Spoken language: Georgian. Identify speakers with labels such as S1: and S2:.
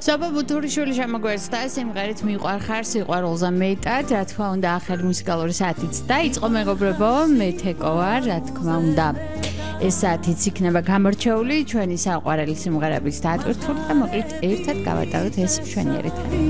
S1: Soba Buturiშვილი შემოგვერცდა სიმღერით მიყვარ ხარ სიყვარულზე მეტად, რა თქმა უნდა, ახალი მუსიკალური საათიც დაიწყო მეგობრებო, მე თეკო ვარ, რა თქმა უნდა. ეს საათიც იქნება გამორჩეული ჩვენი საყვარელი სიმღერების დატვირთვით და მოკლედ ერთად გავატაროთ ეს მშვენიერი დღე.